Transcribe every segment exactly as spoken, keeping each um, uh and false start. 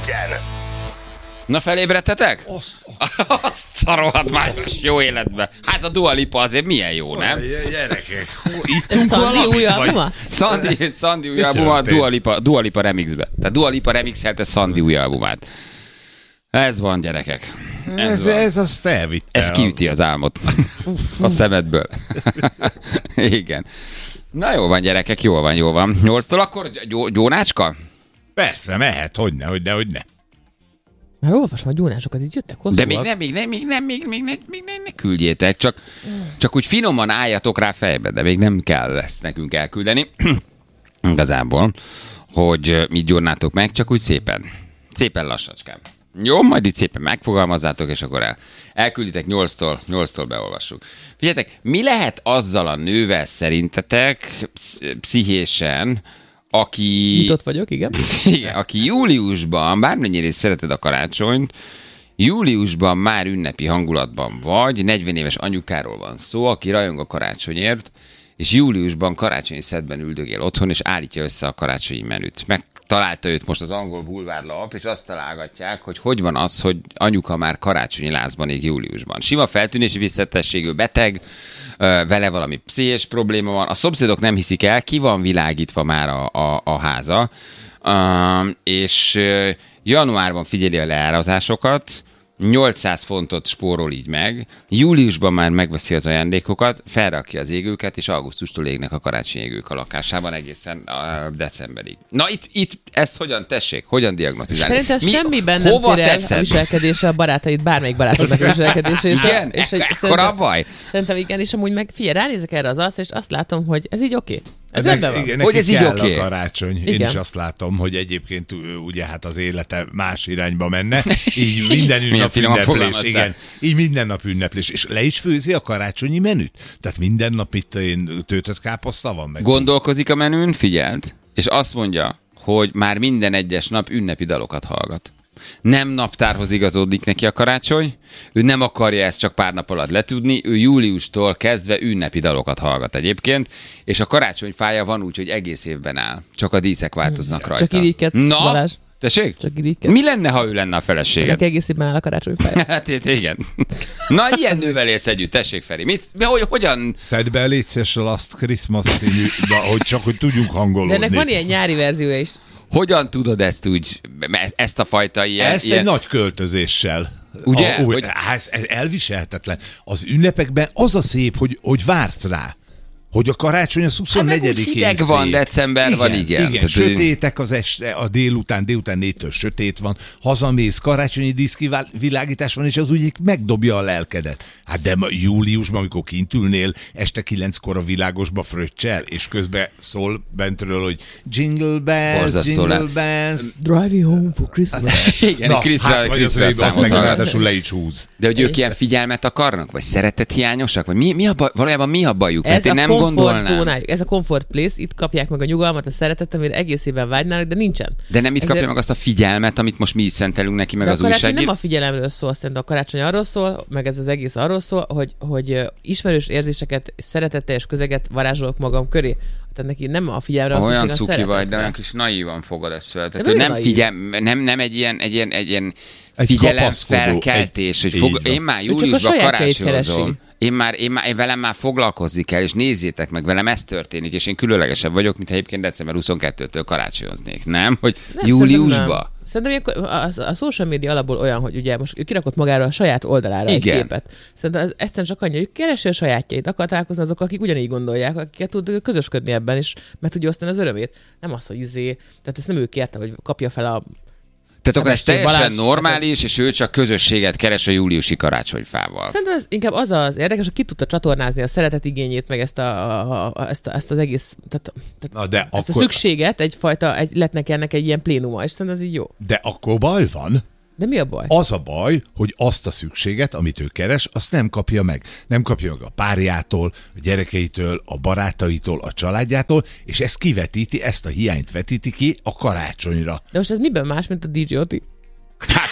egyen. Na, felébredtetek? Azt a rohadt májos jó életbe. Hát a Dua Lipa azért milyen jó, nem? Gyerekek, Ez Szandi új albuma? Szandi, Szandi új albuma, Dua Lipa, Dua Lipa remixbe. Tehát Dua Lipa remixelte Szandi új albumát. Ez van, gyerekek. Ez, ez, van. ez azt elvitte. Ez kiüti az álmot a szemedből. Igen. Na jó van, gyerekek, jól van, jól van. Nyolctól akkor gyó, gyónácska? Persze, mehet, hogyne, hogyne, hogyne. Már olvasom a gyónásokat, itt jöttek hosszúak. De még nem, még nem, még nem, még, még, még, még nem, ne küldjétek, csak, csak úgy finoman álljatok rá fejbe, de még nem kell ezt nekünk elküldeni. Igazából, hogy mit gyónnátok meg, csak úgy szépen, szépen lassacskán. Jó, majd itt szépen megfogalmazzátok, és akkor el, elkülditek nyolctól, nyolctól beolvassuk. Figyeljetek, mi lehet azzal a nővel szerintetek pszichésen, aki... Nyitott vagyok, igen. Igen, aki júliusban, bármennyire is szereted a karácsonyt, júliusban már ünnepi hangulatban vagy, negyven éves anyukáról van szó, aki rajong a karácsonyért, és júliusban karácsonyi szedben üldögél otthon, és állítja össze a karácsonyi menüt. Megtalálta őt most az angol bulvárlap, és azt találgatják, hogy hogy van az, hogy anyuka már karácsonyi lázban ég júliusban. Sima feltűnési visszatességű beteg, vele valami pszichés probléma van, a szomszédok nem hiszik el, ki van világítva már a, a, a háza, és januárban figyeli a leárazásokat, nyolcszáz fontot spórol így meg, júliusban már megveszi az ajándékokat, felrakja az égőket, és augusztustól égnek a karácsonyi égők a lakásában egészen a decemberig. Na itt, itt ezt hogyan tessék, hogyan diagnosztizálni? Szerintem Mi, semmiben nem tér el a viselkedése a barátaid, bármelyik barátodnak a viselkedését. Igen? És Ekkora a baj? Szerintem igen, és amúgy meg figyelj, ránézek erre az arcra, és azt látom, hogy ez így oké. Okay. Ez Ennek, rendben van. igen, hogy ez így oké? Okay. A karácsony. Én Igen. is azt látom, hogy egyébként ugye hát az élete más irányba menne. Így minden ünnep ünneplés. Igen. Így minden nap ünneplés. És le is főzi a karácsonyi menüt. Tehát minden nap itt én töltött káposzta van meg. Gondolkozik a menün, figyeld, és azt mondja, hogy már minden egyes nap ünnepi dalokat hallgat. Nem naptárhoz igazódik neki a karácsony, ő nem akarja ezt csak pár nap alatt letudni, ő júliustól kezdve ünnepi dalokat hallgat egyébként, és a karácsonyfája van úgy, hogy egész évben áll. Csak a díszek változnak rajta. Csak irigykedsz, Na, Balázs. tessék? Csak irigykedsz. Mi lenne, ha ő lenne a feleséged? Neki egész évben áll a karácsonyfája. Hát igen. Na, ilyen nővel élsz együtt, tessék, Feri. Mit, hogy, hogyan? Tedd be légy szíves a Last Christmas színű, hogy csak hogy tudjunk hangolódni. De ennek van ilyen nyári verziója is. Hogyan tudod ezt úgy, ezt a fajta ilyen... Ezt ilyen... egy nagy költözéssel. Ugye? A, úgy, Hogy... ez, ez elviselhetetlen. Az ünnepekben az a szép, hogy, hogy vársz rá. Hogy a karácsony az huszonnegyedikén hát hideg van, december igen, van, igen. Igen, Tehát sötétek az este, a délután, délután négytől sötét van, hazamész, karácsonyi díszkivilágítás van, és az úgy megdobja a lelkedet. Hát de ma, júliusban, amikor kint ülnél, este kilenckor a világosba fröccsel, és közben szól bentről, hogy jingle bells, Borzasztó jingle lett. bells. Drive you home for Christmas. Igen, Na, Krisztra, hát vagy az Krisztra rébb, azt számot meg hallgat. ráadásul le is húz. De hogy ők ilyen figyelmet akarnak? Vagy szeretethiányosak? Vagy mi, mi a baj, valójában mi a bajuk? Mert Ez én a nem comfort gondolnám. zónájuk, ez a comfort place, itt kapják meg a nyugalmat, a szeretetet, amire egész évben vágynának, de nincsen. De nem itt Ezért... kapja meg azt a figyelmet, amit most mi is szentelünk neki, meg de az a karácsony újságír. nem a figyelemről szól, szerintem a karácsony arról szól, meg ez az egész arról szól, hogy, hogy ismerős érzéseket, szeretetteljes közeget varázsolok magam köré. Tehát neki nem a figyelemre van Olyan szükség, a cuki szeretetre. vagy, de olyan kis naívan fogod ezt fel. Tehát, De hogy mi nem, naív? figyel, nem, nem egy ilyen, egy ilyen, egy ilyen Egy figyelem kapaszkodó, felkeltés, egy- hogy fog, így van. én már csak a júliusban sajátjait karácsonyozom. keresi. Én már, én már, én velem már foglalkozni kell, és nézzétek meg, velem ez történik, és én különlegesebb vagyok, mint ha egyébként december huszonkettőtől karácsonyoznék, nem? Hogy Nem, júliusban. Szerintem, nem. Szerintem a, a social media alapból olyan, hogy ugye most ő kirakott magára a saját oldalára Igen. egy képet. Szerintem ez egyszerűen csak annyi, hogy keresi a sajátjait, akar találkozni azok, akik ugyanígy gondolják, akiket tud közösködni ebben, és meg tudja osztani az örömét. Nem az, hogy izé, tehát ezt nem ő kérte, hogy kapja fel a Tehát akkor ez Sebesség teljesen Balázs, normális, és ő csak közösséget keres a júliusi karácsonyfával. Szerintem ez inkább az az érdekes, hogy ki tudta csatornázni a szeretet igényét, meg ezt, a, a, a, ezt, a, ezt az egész, tehát, tehát Na de ezt akkor, a szükséget, egyfajta, egy, lett neki ennek egy ilyen plénuma, és szerintem ez így jó. de akkor baj van. De mi a baj? Az a baj, hogy azt a szükséget, amit ő keres, azt nem kapja meg. Nem kapja meg a párjától, a gyerekeitől, a barátaitól, a családjától, és ezt kivetíti, ezt a hiányt vetíti ki a karácsonyra. De most ez miben más, mint a dé jé Oti? Hát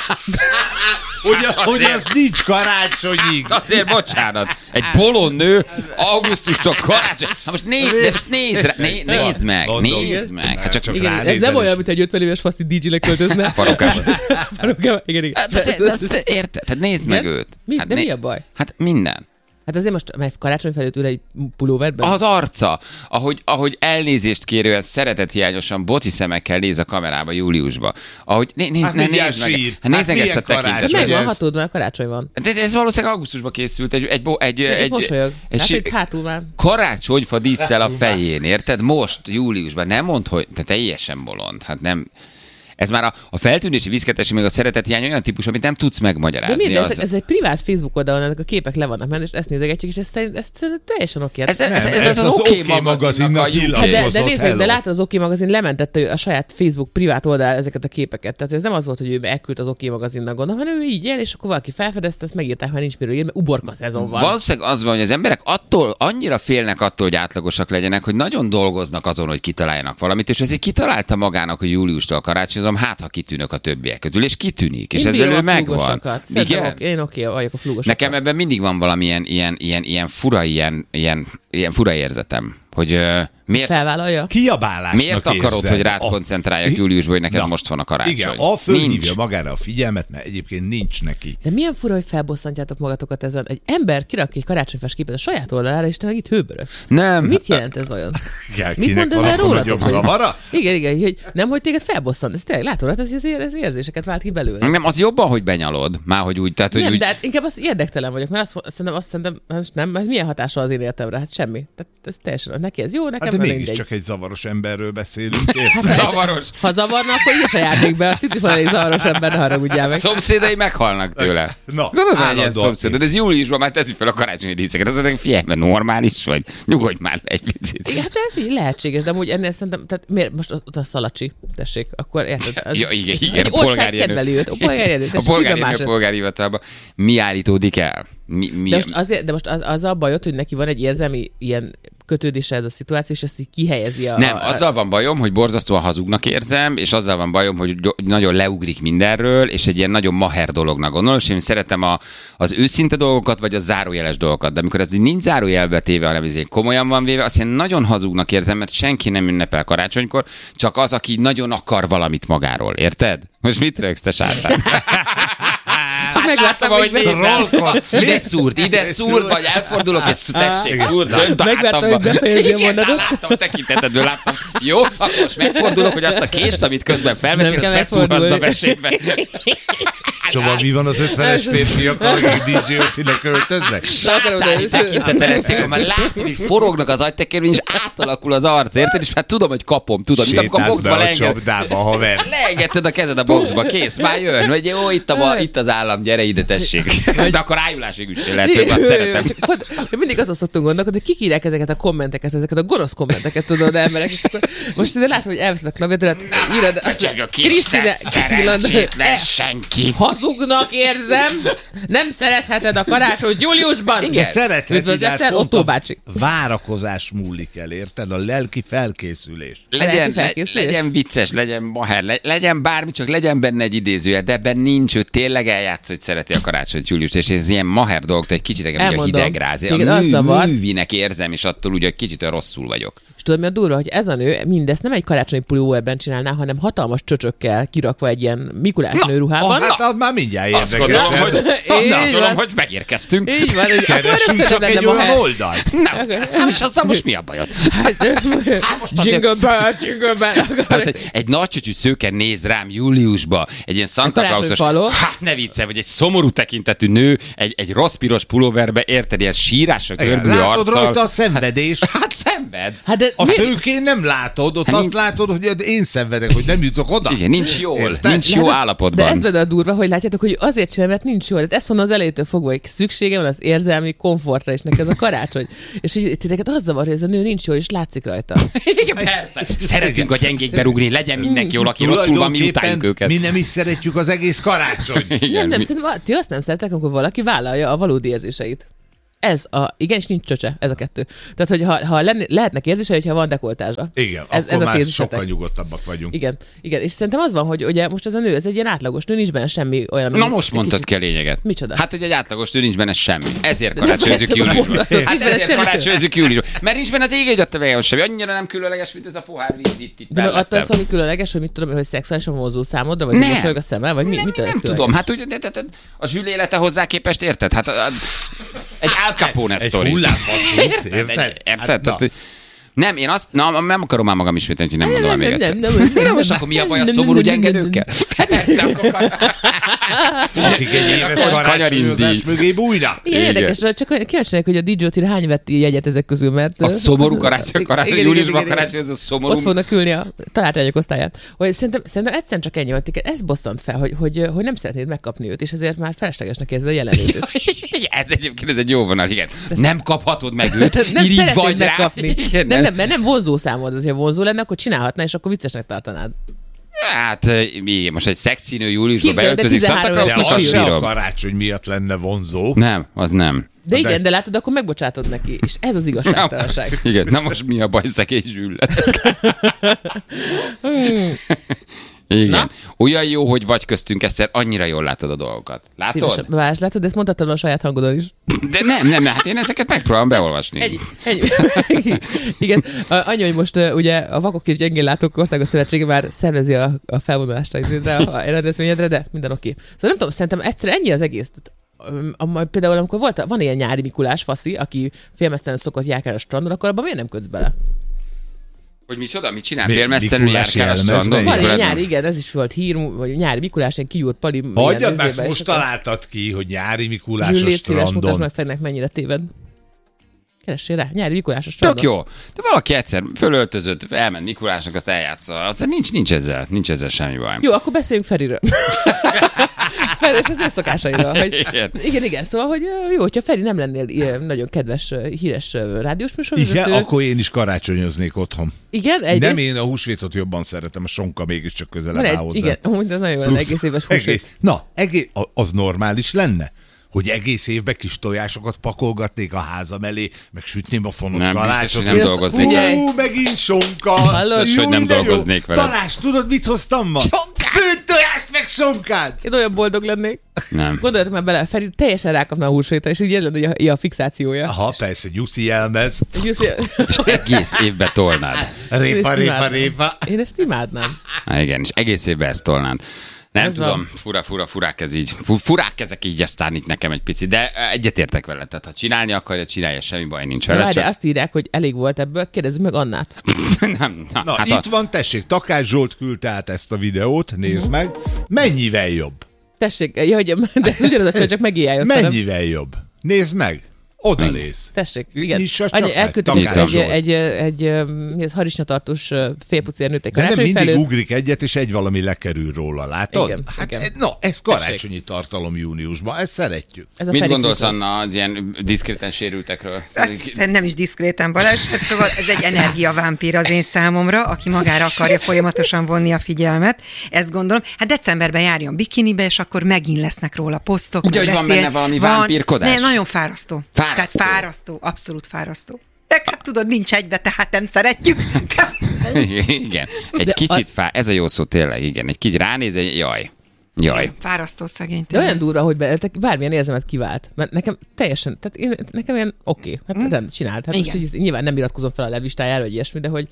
Hogy, hát hogy az nincs karácsonyig. Azért bocsánat, egy bolond nő augusztustól karácsony. Hát most nézd, de most nézd, rá, né, nézd meg, Mondom. nézd meg. Hát csak Igen, ez ránézel nem is. olyan, mint egy ötven éves faszti dé jé-nek költözne. Parókában. Parókában, igen, igen. Hát, de, de, de, érted? Hát nézd meg Igen? őt. Mi? Hát De né- mi a baj? Hát minden. Hát azért most, mert karácsony felőtt ül egy pulóverben. Az arca, ahogy, ahogy elnézést kérően szeretethiányosan boci szemekkel néz a kamerába júliusba. Ahogy né, nézd, Hát ne, mindjárt nézd meg. sír. Hát nézd Hát meg ezt a milyen tekintetet. karácsony? Megvan, ez- hatod, mert karácsony van. De ez valószínűleg augusztusban készült egy, egy, bo- egy, egy, Egy mosolyog. egy, Hát egy itt hátul már. karácsonyfa dísszel a fején, érted? Most, júliusban. Nem mondd, hogy te teljesen bolond. Hát nem. Ez már a, a feltűnési, viszketési, meg a szeretethiány olyan típus, amit nem tudsz De megmagyarázni. miért? De Az- ez, ez egy privát Facebook oldalon, ennek a képek le vannak menni, és ezt nézegetjük, és ezt, ezt, ezt teljesen oké. Ez, ez, ez, Nem, ez, ez az, az oké OK magazinnak a hír- Hát de, de Hozott, nézzük, de hello. látod, az OK magazin lementette a saját Facebook privát oldal ezeket a képeket. Tehát ez nem az volt, hogy ő elküldte az OK magazinnak, gondolom, hanem ő így él, és akkor valaki felfedezte, ezt megírták, mert nincs miről írni, mert uborka szezon van. Valószínűleg az van, hogy az emberek attól, annyira félnek attól, hogy átlagosak legyenek, hogy nagyon dolgoznak azon, hogy kitaláljanak valamit, és ezért kitalálta magának, hogy júliustól karácsonyozom, hát ha kitűnök a többiek közül, és kitűnik, és Én ezzel bírom ő a megvan. flúgosokat. Szerintem Igen? oké, én oké vagyok a flúgosokat. Nekem ebben mindig van valamilyen ilyen, ilyen, ilyen fura, ilyen, ilyen, ilyen fura érzetem, hogy uh, miért, Felvállalja? Kiabálásnak miért akarod, érzed. hogy rád A- koncentráljak júliusban, hogy neked Na, most van a karácsony? Igen, a fölhívja Nincs. magára a figyelmet, mert egyébként nincs neki. De milyen fura, hogy felbosszantjátok magatokat ezen. Egy ember kirak egy karácsonyfás képet a saját oldalára, és te meg itt hőbörög. Nem. Mit jelent ez olyan? Igen, Mit kinek mond van ezzel akkor rólatok? nagyobb zavara? Igen, igen, hogy nem, hogy téged felbosszant. Ez tényleg látod, hát ez, ez, ez érzéseket vált ki belőle. Nem, az jobban, hogy benyalod. Már hogy úgy, tehát, hogy Nem, úgy... de hát inkább az érdektelen vagyok, mert azt, szerintem, azt szerintem, hát nem, ez milyen hatással az én életemre? Hát semmi. Tehát ez teljesen, neki ez jó, nekem Hát de meg mindegy. mégiscsak egy zavaros emberről beszélünk. érted? Zavaros. Ha zavarna, akkor így is a játékbe, azt itt is van elég zavaros ember, ne haragudjál meg. Szomszédai meghalnak tőle. Na, Gondolod, hogy ilyen állandóan. szomszéd. De ez júliusban már teszi fel a karácsonyi díszeket. Az mondja, figyelj, mert normális vagy. Nyugodj már egy picit. Igen, hát figyelj, lehetséges, de amúgy ennél szerintem, tehát miért most ott a Szalacsi, tessék, akkor érted? Az, Ja, igen, igen, egy a ország polgári erő. kedveli őt, a polgári erő, A tessék, polgári, ugyan a másod. polgári hivatalban mi állítódik el? Mi, mi, De most, azért, de most az, az a bajod, hogy neki van egy érzelmi ilyen kötődése ez a szituáció, és ezt így kihelyezi a... Nem, a, azzal van bajom, hogy borzasztóan hazugnak érzem, és azzal van bajom, hogy gy- nagyon leugrik mindenről, és egy ilyen nagyon maher dolognak gondolom, és én szeretem a, az őszinte dolgokat, vagy a zárójeles dolgokat, de amikor ez így nincs zárójelbe téve, hanem ez így komolyan van véve, azt én nagyon hazugnak érzem, mert senki nem ünnepel karácsonykor, csak az, aki nagyon akar valamit magáról, érted? Most mit rögsz, te sátán? Csak megláttam, ahogy hogy nézel. Trollkodsz. Ide szúrt, ide szúrt, vagy elfordulok, és tessék, szúrt, dönt a Megvártam, hátamba. hogy befejezni a Igen, mondatot. láttam, a tekintetedből láttam. Jó, akkor most megfordulok, hogy azt a kést, amit közben Nem felvettél, kell azt beszúrhasd a megfordulni. vesétbe. Szóval mi van az ötvenes férfiakkal, akik dé jé Otinek költöznek? Sátáni tekintettel eszek, már látom, hogy forognak az agytekerben, és átalakul az arc, érted? És hát tudom, hogy kapom, tudod, mint amikor a Sétálsz be boxba a leenged. csapdába, haver. Leengedted a kezed a boxba, kész, már jön, hogy jó, itt, a, itt az állam, gyere ide, tessék. De akkor ájulásig is se lehet, több, azt szeretem. Csak pont- mindig azon szoktunk gondolkodni, hogy kik írják ezeket a kommenteket, ezeket a gonosz kommenteket, tudod, emberek, és akkor most ide látom, hogy elveszed a klaviatúrát, írod, azt Csak a kis Krisztine, te szerencsétlen senki. hazugnak érzem, nem szeretheted a karácsony júliusban. Igen. Szeretheted, Üdvözlettel, hát pont Otto a bácsi. várakozás múlik el, érted? A lelki felkészülés. Legyen, lelki le, felkészülés? legyen vicces, legyen maher, le, legyen bármi, csak legyen benne egy idézője, de ebben nincs, ő tényleg eljátsz, hogy szereti a karácsony júliust, és ez ilyen maher dolog, hogy kicsit engem így a Elmondom. hidegráz. Téged A az mű, zavar. művinek érzem, és attól ugye kicsit olyan rosszul vagyok. És tudod, mi a durva, hogy ez a nő mindezt nem egy karácsonyi pulóverben csinálná, hanem hatalmas csöcsökkel kirakva egy ilyen Mikulás Na, nőruhában. Ah, hát az már mindjárt Azt érdekes. gondolom, hogy, Így azt gondolom, van. hogy megérkeztünk. Így van, hogy Keresünk csak egy olyan oldalt. Na, hát most azzal most mi a bajod? most azért- Jingle bell, jingle bell. Hát most egy, egy nagy csöcsű szőke néz rám júliusba, egy ilyen Santa karácsony Clausos, faló. hát ne viccelj, vagy egy szomorú tekintetű nő, egy, egy rossz piros pulóverbe, érted, ilyen sírásra görbülő Látod arccal. rajta a szenvedés. Hát szenved. Hát de A mi- szőkén nem látod, ott Hát azt nincs- látod, hogy én szenvedek, hogy nem jutok oda. Igen, nincs jól, Érted? nincs jó De ez állapotban. benne a durva, hogy látjátok, hogy azért sem, mert nincs jól. Tehát ezt mondom az elejétől fogva, hogy szüksége van az érzelmi komfortra, és neki ez a karácsony. És így titeket az zavar, hogy ez a nő nincs jól, és látszik rajta. Igen, persze. Szeretünk a gyengékbe rugni, legyen mindenki jól, aki rosszul van, mi Tulajdonképpen utáljuk őket. mi nem is szeretjük az egész karácsony. Igen, nem, nem, mi- szerintem ti azt nem szeretek, amikor valaki vállalja a valódi érzéseit. Ez a, igen, és nincs csöcse, ez a kettő. Tehát, hogy ha, ha lenni, lehetnek érzései, hogyha van dekoltázsa. Igen, ez, akkor ez a már tézisetek. sokkal nyugodtabbak vagyunk. Igen, igen, és szerintem az van, hogy ugye most ez a nő, ez egy ilyen átlagos nő, nincs benne semmi olyan. Na most mondtad kicsit... ki a lényeget. Micsoda? Hát, hogy egy átlagos nő nincs benne semmi. Ezért karácsonyozunk júliusban. Hát ezért karácsonyozunk júliusban. Mert nincs benne az ég egyet a semmi. Annyira nem különleges, mint ez a pohár víz itt. itt de attól szól, hogy különleges, hogy mit tudom, hogy szexuálisan vonzó számodra, vagy mosolyog a szemmel, vagy mi, nem, mit nem tudom, hát ugye a zsülélete hozzá képest, érted? Hát a, a, egy Al Capone sztori. Egy hullámvasút, érted? Érted? Nem, én azt, na, nem akarom már magam ismételni, hogy nem mondom el még egyszer. Nem, nem, nem, nem, most akkor mi a baj a szomorú gyenge nőkkel? Persze, akkor akik egy éves karácsonyozás mögé bújnak. Igen, érdekes, csak kíváncsiak, hogy a dé jé Otil hány vetti jegyet ezek közül, mert... A szomorú karácsony, karácsony, júliusban karácsonyozó szomorú. Ott fognak ülni a találtányok osztályát. Hogy szerintem, szerintem egyszerűen csak ennyi volt, ez bosszant fel, hogy, hogy, hogy nem szeretnéd megkapni őt, és ezért már feleslegesnek érzed a jelenlétőt. Ez egyébként ez egy jó vonal, igen. Nem kaphatod meg őt, nem így vagy rá. Megkapni. Nem, nem, mert nem vonzó számod, hogyha vonzó lenne, akkor csinálhatná, és akkor viccesnek tartanád. Hát, igen, most egy szexinő júliusban beöltözik Santa De az se a a karácsony miatt lenne vonzó. Nem, az nem. De igen, de, de látod, akkor megbocsátod neki, és ez az igazságtalanság. Igen, na most mi a baj, szegény Zsülle? Igen. Na? Olyan jó, hogy vagy köztünk, Eszter, annyira jól látod a dolgokat. Látod? Szívesen, Vás, látod, de ezt mondhatod a saját hangodon is. De nem, nem, hát én ezeket megpróbálom beolvasni. Ennyi, ennyi. Igen, annyi, hogy most uh, ugye a Vakok és Gyengén Látók Országos Szövetsége már szervezi a, a felvonulást a, a rendezvényedre, de minden oké. Okay. Szóval nem tudom, szerintem egyszer ennyi az egész. A, például amikor volt, van ilyen nyári Mikulás faszi, aki félmeztelenül szokott járkálni a strandon, akkor abban miért nem kötsz bele? Hogy micsoda? Mit csinál? Félmeztelenül járkál a strandon? Van ilyen nyári, igen, ez is volt hír, vagy nyári Mikulás, egy kigyúrt pali. Hagyjad már, most találtad ki, hogy nyári Mikulás a strandon. Szíves, mutasd meg Ferinek, mennyire téved. Keressél rá, nyári Mikulás a strandon. Tök jó. De valaki egyszer fölöltözött, elment Mikulásnak, azt eljátsza. Aztán nincs, nincs ezzel, nincs ezzel semmi baj. Jó, akkor beszéljünk Feriről. Feri és az ő szokásairól. Hogy, igen. igen, igen, szóval, hogy jó, hogyha Feri nem lennél ilyen nagyon kedves, híres rádiós műsorvezető. Igen, akkor én is karácsonyoznék otthon. Igen, egyrészt... Nem, én a húsvétot jobban szeretem, a sonka mégiscsak közelebb áll hozzá. Igen, amúgy az nagyon jó lenne, egész éves húsvét. Egész, na, egész, az normális lenne? Hogy egész évben kis tojásokat pakolgatnék a házam elé, meg sütném a fonott nem, kalácsot. Nem, nem dolgoznék. Hú, megint sonka! Hallod, hogy nem dolgoznék vele. Talás, tudod, mit hoztam ma? Főtt tojást, meg sonkát! Én olyan boldog lennék. Nem. Gondoljatok már bele, Feri teljesen rákapna a húsvétra, és így ez lenne a, a fixációja. Aha, persze, Gyuszi jelmez. Gyuszi... És egész évben tolnád. Répa, répa, répa. Én ezt imádnám. Há, igen, és egész évben ezt tolnád. Nem ez tudom, van. fura, fura, furák ez így. Furák ezek így, aztán itt nekem egy picit, de egyetértek vele. Tehát ha csinálni akarja, csinálja, semmi baj nincs vele. Várj, csak... azt írják, hogy elég volt ebből, kérdezzük meg Annát. nem, na, na hát itt a... van, tessék, Takács Zsolt küldte át ezt a videót, nézd uh-huh. meg. Mennyivel jobb? Tessék, ja, hogy, de ugyanaz a csak megéljálj aztán. Mennyivel jobb? Nézd meg. Oda néz. Tessék, igen. Nyissa csak meg. Elküldtünk egy, egy, egy, egy harisnyatartós félpucér egy de nem mindig felül. ugrik egyet, és egy valami lekerül róla, látod? Igen, hát, igen. Na, ez karácsonyi tartalom júniusban, ezt szeretjük. Ez Mit gondolsz, Anna, az ilyen diszkréten sérültekről? Hát, nem is diszkréten, Balázs. Szóval ez egy energiavámpír az én számomra, aki magára akarja folyamatosan vonni a figyelmet. Ezt gondolom. Hát decemberben járjon bikinibe, és akkor megint lesznek róla posztok. Ugye, hogy van benne valami van, vámpírkodás? Ne, nagyon fárasztó. Fárasztó. Tehát fárasztó, abszolút fárasztó. De hát tudod, nincs egybe, tehát nem szeretjük. Igen, egy de kicsit a... fá... ez a jó szó tényleg, igen. Egy kicsit ránéz, egy jaj. Jaj. Fárasztó szegény. De olyan durva, hogy be, bármilyen érzelmet kivált. Mert nekem teljesen, tehát én, nekem ilyen oké, okay, hát nem csinált. Hát most így, nyilván nem iratkozom fel a levistájára, vagy ilyesmi, de hogy...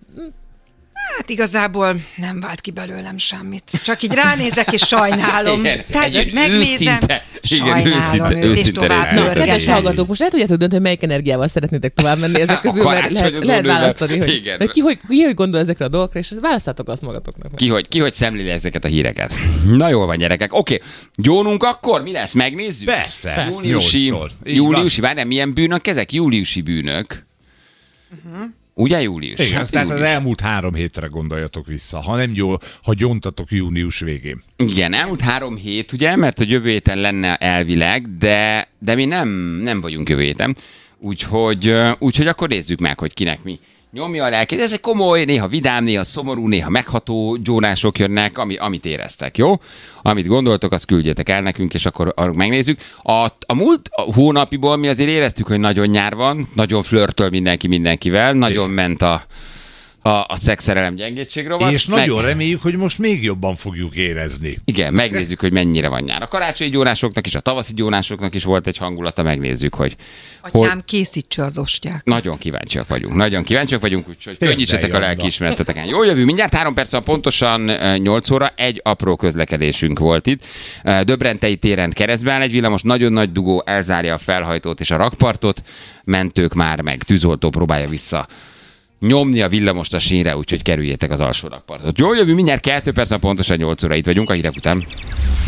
Hát igazából nem vált ki belőlem semmit. Csak így ránézek, és sajnálom. Igen, tehát ezt megnézem, őszinte, sajnálom igen, őszinte, őt, és őszinte tovább pörgetem. Kedves hallgatók, most el tudjátok dönteni, hogy melyik energiával szeretnétek tovább menni ezek közül, mert lehet, lehet választani, hogy, hogy ki, hogy ki hogy gondol ezekre a dolgokra, és választátok azt magatoknak. Ki hogy, ki hogy szemléli ezeket a híreket. Na jól van, gyerekek. Oké, okay. Gyónunk akkor? Mi lesz? Megnézzük? Persze. Persze. Júliusi, júliusi, várjál, milyen bűnök ezek? Júliusi bűnök. Uh-huh. Ugye július? Igen, hát tehát július. Az elmúlt három hétre gondoljatok vissza, ha nem jól, ha gyontatok június végén. Igen, elmúlt három hét, ugye, mert a jövő héten lenne elvileg, de, de mi nem, nem vagyunk jövő héten. Úgyhogy, úgyhogy akkor nézzük meg, hogy kinek mi nyomja a lelkét. Ez egy komoly, néha vidám, néha szomorú, néha megható gyónások jönnek, ami, amit éreztek, jó? Amit gondoltok, azt küldjetek el nekünk, és akkor arra megnézzük. A, a múlt hónapiból mi azért éreztük, hogy nagyon nyár van, nagyon flörtöl mindenki mindenkivel, nagyon ment a a, a szexszerelem gyengétségről van. És nagyon meg... reméljük, hogy most még jobban fogjuk érezni. Igen, megnézzük, hogy mennyire van nyár. A karácsonyi gyónásoknak is, a tavaszi gyónásoknak is volt egy hangulata, megnézzük, hogy... Atyám, hol... készítse az ostják. Nagyon kíváncsiak vagyunk, nagyon kíváncsiak vagyunk, úgyhogy könnyítsetek a lelkiismereteteken. Jó, jövő mindjárt, három perc van pontosan nyolc óra, egy apró közlekedésünk volt itt. Döbrentei téren keresztbe áll egy villamos, nagyon nagy dugó, elzárja a felhajtót és a rakpartot, mentők már meg, tűzoltó próbálja vissza nyomni a villamost a sínre, úgyhogy kerüljétek az alsó rakpartot. Jó, jövő mindjárt kettő perc, pontosan nyolc óra itt vagyunk, a hírek után.